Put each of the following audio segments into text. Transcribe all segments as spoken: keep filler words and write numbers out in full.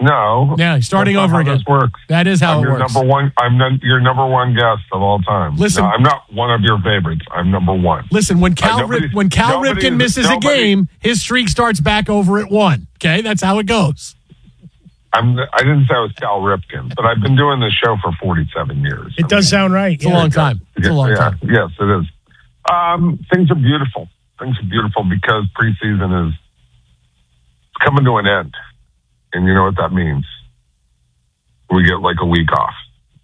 No. Yeah, starting over again. This works. That is how I'm it your works. Number one, I'm num- your number one guest of all time. Listen, no, I'm not one of your favorites. I'm number one. Listen, when Cal, uh, nobody, Rip, when Cal nobody, Ripken misses nobody, a game, his streak starts back over at one. Okay, that's how it goes. I'm, I didn't say I was Cal Ripken, but I've been doing this show for forty-seven years. It I does mean, sound right. It's yeah. a long time. It's yeah, a long yeah, time. Yes, it is. Um, things are beautiful. Things are beautiful because preseason is coming to an end. And you know what that means? We get like a week off.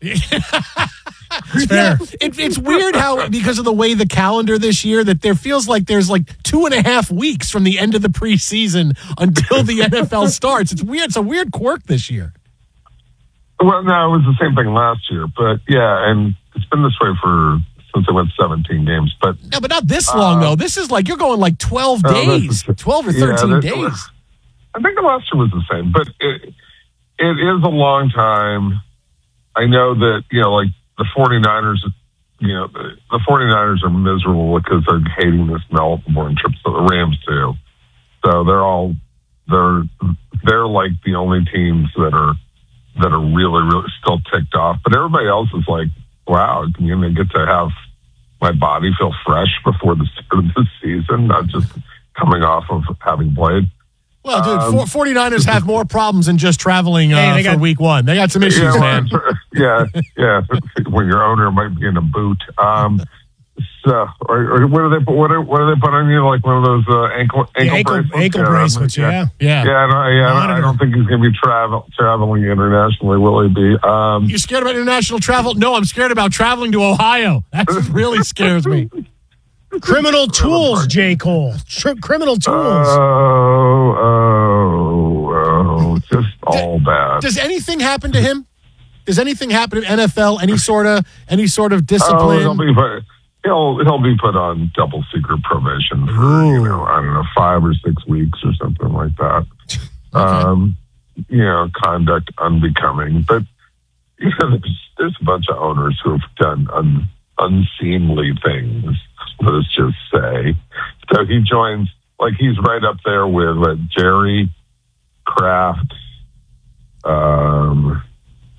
It's fair. Yeah, it, it's weird how, because of the way the calendar this year, that there feels like there's like two and a half weeks from the end of the preseason until the N F L starts. It's weird. It's a weird quirk this year. Well, no, it was the same thing last year. But yeah, and it's been this way for since I went seventeen games. But no, but not this long, uh, though. This is like you're going like twelve uh, days, twelve or thirteen yeah, days. Was, I think the last year was the same, but it, it is a long time. I know that, you know, like the 49ers, you know, the, the 49ers are miserable because they're hating this Melbourne trip, so the Rams too. So they're all, they're, they're like the only teams that are, that are really, really still ticked off. But everybody else is like, wow, you know, get to have my body feel fresh before the start of the season, not just coming off of having played. Well, dude, um, 49ers have more problems than just traveling uh, hey, for got, week one. They got some issues, yeah, man. Yeah, yeah. When your owner might be in a boot. Um, so, or, or what do they put? What do, what do they put on you? Like one of those uh, ankle ankle, ankle bracelets? Ankle yeah, bracelets, yeah, yeah, yeah. yeah. No, yeah I don't think he's going to be travel traveling internationally. Will he be? Um, you scared about international travel? No, I'm scared about traveling to Ohio. That really scares me. Criminal tools, J. Cole. Tr- criminal tools. Oh, oh, oh. Just all bad. Does anything happen to him? Does anything happen in N F L? Any sort of any sort of discipline? Oh, he'll be put, he'll he'll be put on double secret probation for Ooh. you know I don't know five or six weeks or something like that. Okay. Um, you know, conduct unbecoming. But you know, there's, there's a bunch of owners who have done un, unseemly things. Let's just say. So he joins, like he's right up there with uh, Jerry, Kraft, um,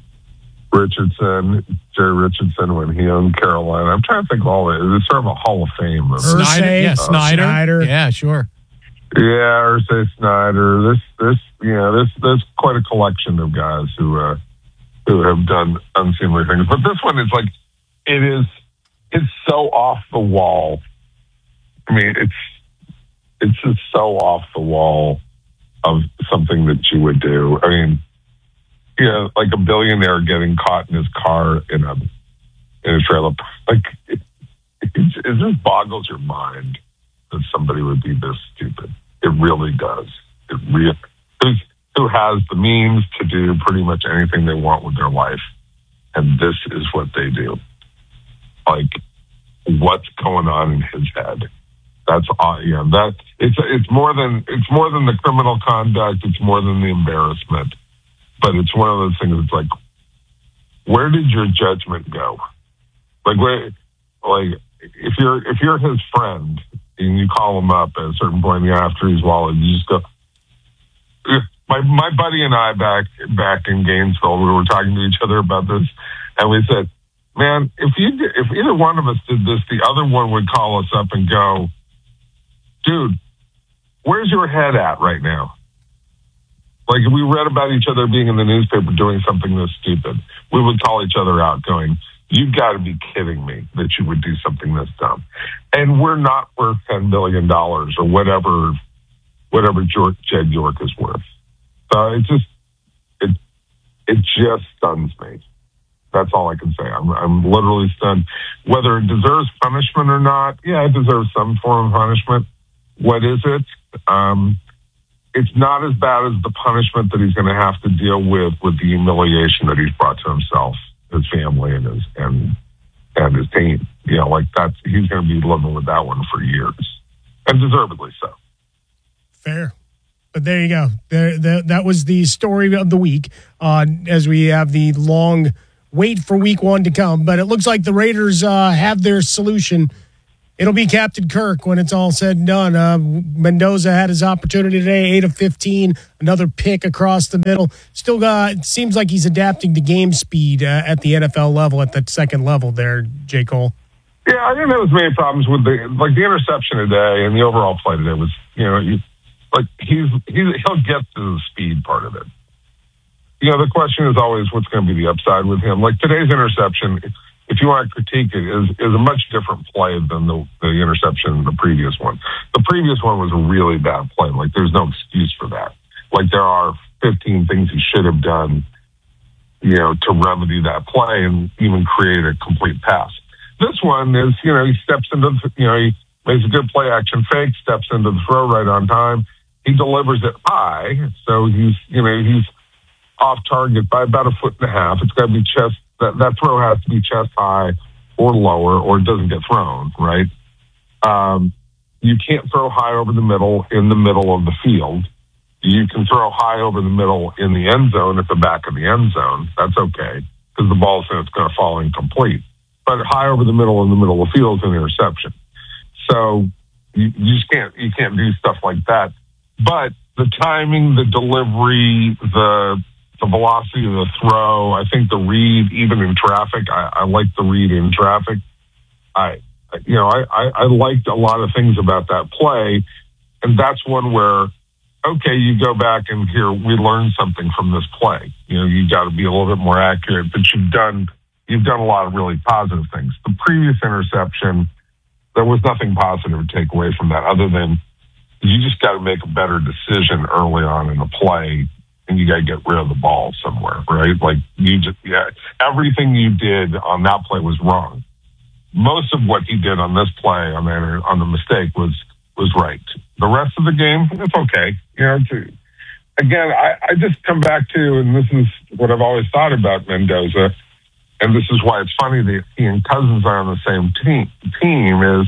Richardson, Jerry Richardson when he owned Carolina. I'm trying to think of all of it. It's sort of a Hall of Fame. Of Snyder, yeah, uh, Snyder. Snyder. Yeah, sure. Yeah, or say Snyder. This, this, you know, this, there's quite a collection of guys who, uh, who have done unseemly things. But this one is like, it is, it's so off the wall. I mean, it's it's just so off the wall of something that you would do. I mean, you know, like a billionaire getting caught in his car in a in a trailer. Like, it, it, it just boggles your mind that somebody would be this stupid. It really does. It really who's, who has the means to do pretty much anything they want with their life, and this is what they do. Like, what's going on in his head? That's uh, yeah. That it's it's more than it's more than the criminal conduct. It's more than the embarrassment. But it's one of those things. It's like, where did your judgment go? Like, where, like if you're if you're his friend and you call him up at a certain point after he's wallet, you just go. My my buddy and I back back in Gainesville, we were talking to each other about this, and we said, man, if you did, if either one of us did this, the other one would call us up and go, dude, where's your head at right now? Like, if we read about each other being in the newspaper doing something this stupid, we would call each other out going, you've got to be kidding me that you would do something this dumb. And we're not worth ten billion dollars or whatever, whatever George, Jed York is worth. So it just, it, it just stuns me. That's all I can say. I'm, I'm literally stunned. Whether it deserves punishment or not, yeah, it deserves some form of punishment. What is it? Um, it's not as bad as the punishment that he's going to have to deal with with the humiliation that he's brought to himself, his family, and his and and his team. You know, like that's he's going to be living with that one for years, and deservedly so. Fair. But there you go. There, there, that was the story of the week. Uh, as we have the long wait for week one to come, but it looks like the Raiders uh, have their solution It'll be Captain Kirk when it's all said and done. Uh, Mendoza had his opportunity today, eight of fifteen, another pick across the middle. Still got, it seems like he's adapting to game speed uh, at the N F L level, at that second level there, J. Cole. Yeah, I didn't have as many problems with the, like the interception today and the overall play today was, you know, you, like he's, he's, he'll get to the speed part of it. You know, the question is always what's going to be the upside with him. Like today's interception, if you want to critique it, is is a much different play than the, the interception in the previous one. The previous one was a really bad play. Like there's no excuse for that. Like there are fifteen things he should have done, you know, to remedy that play and even create a complete pass. This one is, you know, he steps into, the, you know, he makes a good play action fake, steps into the throw right on time. He delivers it high, so he's, you know, he's off target by about a foot and a half. It's got to be chest, that, that throw has to be chest high or lower or it doesn't get thrown, right? Um, you can't throw high over the middle in the middle of the field. You can throw high over the middle in the end zone at the back of the end zone. That's okay because the ball's it's going to fall incomplete. But high over the middle in the middle of the field is an interception. So you, you just can't, you can't do stuff like that. But the timing, the delivery, the the velocity of the throw, I think the read, even in traffic, I, I like the read in traffic. I, you know, I, I, I liked a lot of things about that play. And that's one where, okay, you go back and here, we learned something from this play. You know, you got to be a little bit more accurate, but you've done, you've done a lot of really positive things. The previous interception, there was nothing positive to take away from that other than you just got to make a better decision early on in the play. And you got to get rid of the ball somewhere, right? Like you just, yeah, everything you did on that play was wrong. Most of what he did on this play, on the on the mistake, was was right. The rest of the game, it's okay. You know, to, again, I, I just come back to, and this is what I've always thought about Mendoza, and this is why it's funny that he and Cousins are on the same team. Team is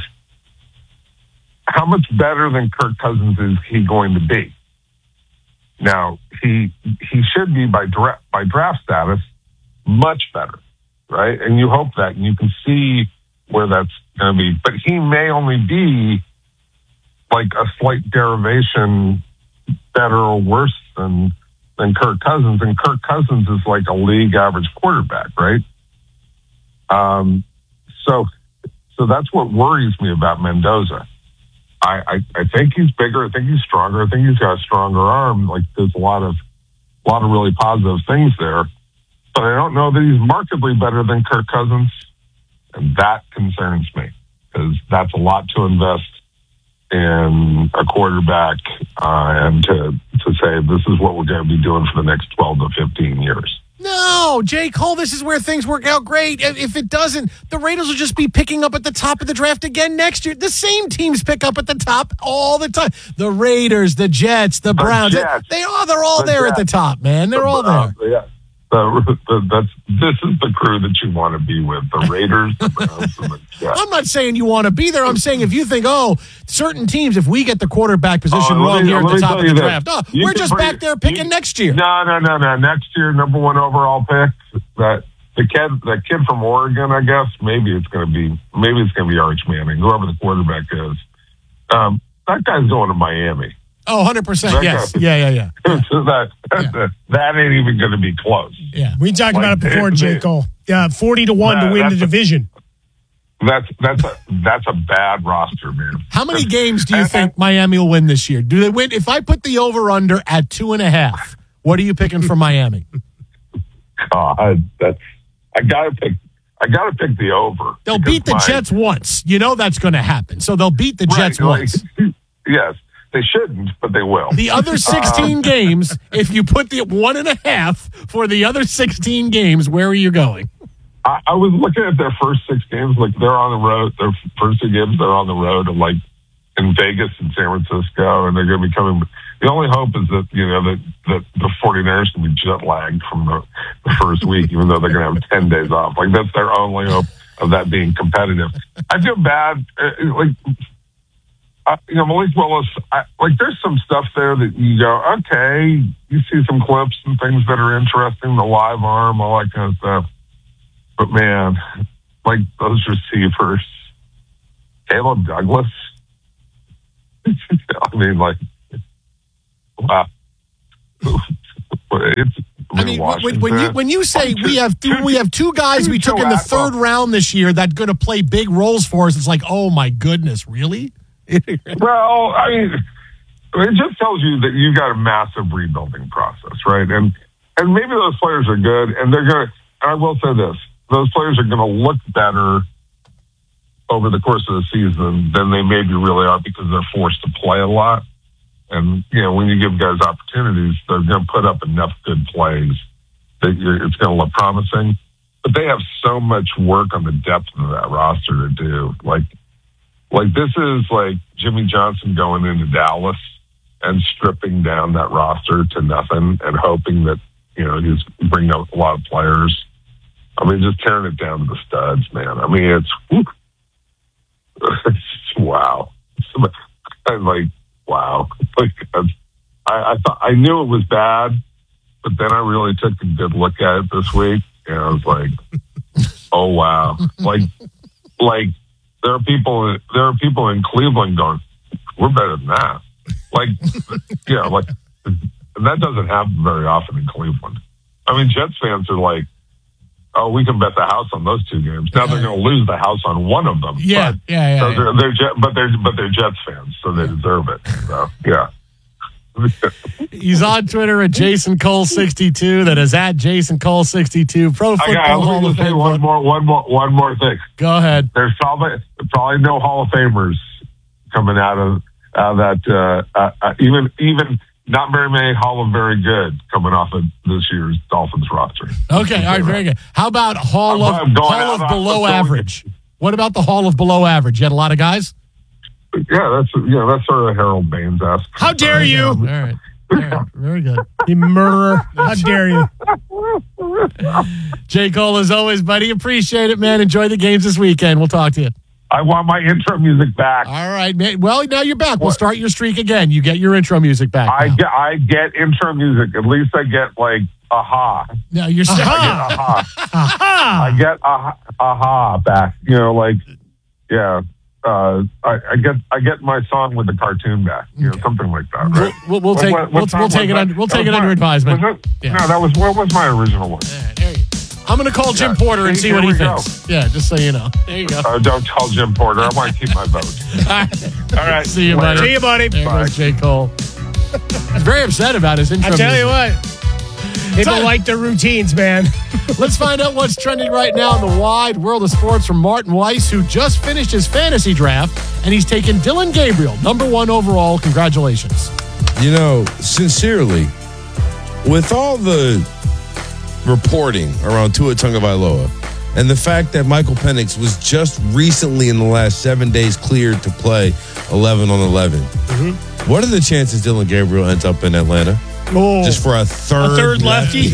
how much better than Kirk Cousins is he going to be? Now, he he should be by draft, by draft status much better, right? And you hope that, and you can see where that's going to be. But he may only be like a slight derivation better or worse than than Kirk Cousins. And Kirk Cousins is like a league average quarterback, right? Um, so so that's what worries me about Mendoza. I, I, I think he's bigger. I think he's stronger. I think he's got a stronger arm. Like there's a lot of, a lot of really positive things there, but I don't know that he's markedly better than Kirk Cousins, and that concerns me because that's a lot to invest in a quarterback uh, and to to say this is what we're going to be doing for the next twelve to fifteen years. No, J. Cole, this is where things work out great. If it doesn't, the Raiders will just be picking up at the top of the draft again next year. The same teams pick up at the top all the time. The Raiders, the Jets, the Browns. The Jets. They are. They're all the there Jets. At the top, man. They're the, all there. Uh, yeah. The, the, that's, this is the crew that you want to be with. The Raiders, the Browns, and the Jets. I'm not saying you want to be there. I'm saying if you think, oh, certain teams, if we get the quarterback position oh, wrong me, here at the top of the this. draft, oh, you we're just back there picking you, next year. No, no, no, no. Next year, number one overall pick. That the kid, that kid from Oregon, I guess. Maybe it's going to be. Maybe it's going to be Arch Manning, whoever the quarterback is. Um, that guy's going to Miami. Oh, one hundred percent. Yes. Guy, yeah, yeah, yeah. yeah. So that, yeah. that ain't even going to be close. Yeah. We talked like, about it before, J. Cole. Yeah, forty to one uh, to win the division. A, that's that's a that's a bad roster, man. How many games do you think Miami will win this year? Do they win? If I put the over under at two and a half, what are you picking for Miami? God, that's I gotta pick. I gotta pick the over. They'll beat the my, Jets once. You know that's going to happen. So they'll beat the right, Jets like, once. Yes. They shouldn't, but they will. The other sixteen uh, games, if you put the one and a half for the other sixteen games, where are you going? I, I was looking at their first six games. Like they're on the road. Their first two games, they're on the road, and like in Vegas and San Francisco, and they're going to be coming. The only hope is that you know that that the 49ers can be jet lagged from the, the first week, even though they're going to have ten days off. Like that's their only hope of that being competitive. I feel bad. Uh, like. Uh, you know, Malik Willis, I, like there's some stuff there that you go, okay, you see some clips and things that are interesting, the live arm, all that kind of stuff. But man, like those receivers, Caleb Douglas. I mean, like, wow. It's, I mean, when, when you when you say we have two, we have two guys we took in the third round this year that going to play big roles for us, it's like, oh my goodness, really? Well, I mean, it just tells you that you got a massive rebuilding process, right? And and maybe those players are good, and they're going to. And I will say this: those players are going to look better over the course of the season than they maybe really are because they're forced to play a lot. And, you know, when you give guys opportunities, they're going to put up enough good plays that you're, it's going to look promising. But they have so much work on the depth of that roster to do. Like, like this is like Jimmy Johnson going into Dallas and stripping down that roster to nothing and hoping that, you know, he's bringing up a lot of players. I mean, just tearing it down to the studs, man. I mean, it's, whoop. It's wow. I'm like, wow. Like, I, I thought I knew it was bad, but then I really took a good look at it this week, and I was like, oh wow. Like, like there are people, there are people in Cleveland going, we're better than that. Like, yeah, like, and that doesn't happen very often in Cleveland. I mean, Jets fans are like, oh, we can bet the house on those two games. Now they're going to lose the house on one of them. Yeah, but, yeah, yeah. So yeah. they're, they're Jet, but they're but they're Jets fans, so they deserve it. So yeah. He's on Twitter at Jason Cole sixty-two. That is at Jason Cole sixty-two. Pro Football I got, Hall of say Fame. one more, one more, one more thing. Go ahead. There's probably probably no Hall of Famers coming out of out of that. Uh, uh, uh, even even. Not very many Hall of Very Good coming off of this year's Dolphins roster. Okay, all right, very good. How about Hall of I'm going Hall of out Below out Average? What about the Hall of Below Average? You had a lot of guys? Yeah, that's yeah, that's sort of Harold Baines asked. How dare you? All right. All right. Very good. You murderer. How dare you? J. Cole, as always, buddy. Appreciate it, man. Enjoy the games this weekend. We'll talk to you. I want my intro music back. All right, man. Well, now you're back. We'll start your streak again. You get your intro music back. I now. get I get intro music. At least I get like aha. No, you're still. Aha. aha. I get aha, aha back. You know, like yeah. Uh, I, I get I get my song with the cartoon back. You know, something like that. Right? We'll, we'll, we'll take what, what, we'll, we'll take it under we'll take it under advisement. Was it? Yeah. No, that was what was my original one. All right, there you go. I'm going to call Jim Yeah, Porter and see, see what he here we thinks. go. Yeah, just so you know. There you go. Uh, don't tell Jim Porter. I want to keep my vote. All right. All right. See you, Later. buddy. See you, buddy. There Bye. goes J. Cole. He's very upset about his intro I tell music. you what. People Time. like their routines, man. Let's find out what's trending right now in the wide world of sports from Martin Weiss, who just finished his fantasy draft, and he's taken Dylan Gabriel, number one overall. Congratulations. You know, sincerely, with all the reporting around Tua Tagovailoa and the fact that Michael Penix was just recently in the last seven days cleared to play eleven on eleven, mm-hmm. what are the chances Dylan Gabriel ends up in Atlanta? Oh, Just for a third, a third lefty.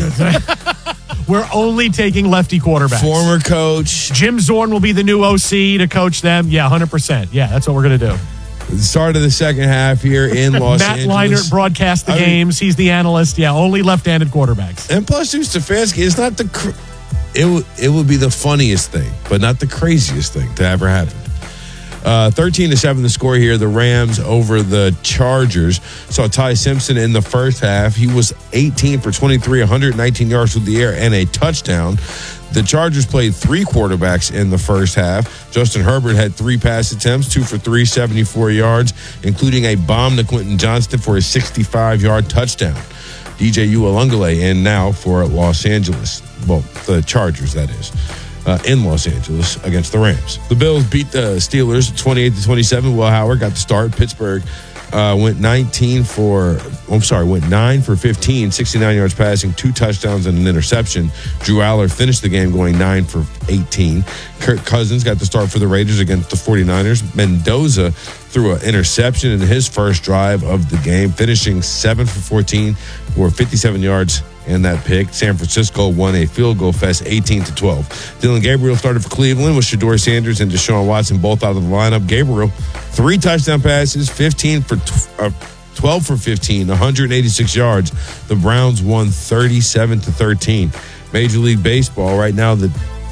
We're only taking lefty quarterbacks. Former coach. Jim Zorn will be the new O C to coach them. Yeah, one hundred percent. Yeah, that's what we're going to do. Start of the second half here in Los Matt Angeles. Leinart broadcasts the I mean- games. He's the analyst. Yeah, only left-handed quarterbacks. And plus, Duke Stefanski, it's not the. Cr- it w- it would be the funniest thing, but not the craziest thing to ever happen. Uh, thirteen to seven, the score here. The Rams over the Chargers. Saw Ty Simpson in the first half. He was eighteen for twenty-three, one hundred nineteen yards through the air and a touchdown. The Chargers played three quarterbacks in the first half. Justin Herbert had three pass attempts, two for three, seventy-four yards, including a bomb to Quentin Johnston for a sixty-five-yard touchdown. D J Uiagalelei in now for Los Angeles. Well, the Chargers, that is. Uh, in Los Angeles against the Rams. The Bills beat the Steelers twenty-eight to twenty-seven. Will Howard got the start. Pittsburgh uh, went nineteen for, I'm sorry, went nine for fifteen, sixty-nine yards passing, two touchdowns and an interception. Drew Aller finished the game going nine for eighteen. Kirk Cousins got the start for the Raiders against the forty-niners. Mendoza threw an interception in his first drive of the game, finishing seven for fourteen for fifty-seven yards. And that pick. San Francisco won a field goal fest eighteen to twelve. Dylan Gabriel started for Cleveland with Shedeur Sanders and Deshaun Watson both out of the lineup. Gabriel, three touchdown passes, fifteen for uh, twelve for fifteen, one hundred eighty-six yards. The Browns won thirty-seven to thirteen. Major League Baseball right now, the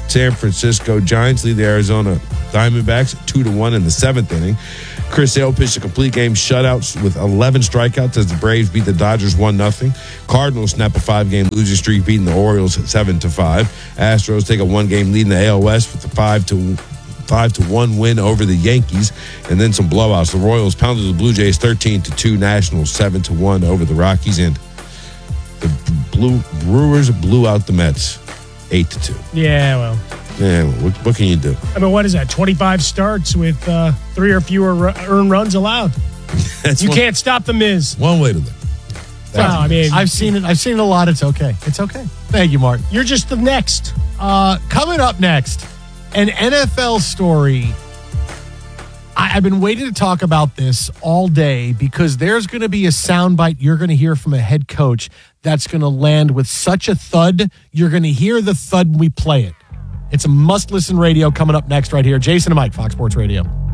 San Francisco Giants lead the Arizona Diamondbacks two to one in the seventh inning. Chris Sale pitched a complete game shutout with eleven strikeouts as the Braves beat the Dodgers one nothing. Cardinals snap a five-game losing streak, beating the Orioles seven to five. Astros take a one-game lead in the A L West with a five to five to one win over the Yankees, and then some blowouts. The Royals pounded the Blue Jays thirteen to two. Nationals seven to one over the Rockies, and the Blue Brewers blew out the Mets eight to two. Yeah, well. Yeah, what, what can you do? I mean, what is that? twenty-five starts with uh, three or fewer r- earned runs allowed. That's You one, can't stop the Miz. one way to live. Well, I mean, I've seen it. I've seen it a lot. It's okay. It's okay. Thank you, Mark. you're just the next. Uh, coming up next, an N F L story. I, I've been waiting to talk about this all day because there's going to be a soundbite you're going to hear from a head coach that's going to land with such a thud. You're going to hear the thud when we play it. It's a must-listen radio coming up next right here. Jason and Mike, Fox Sports Radio.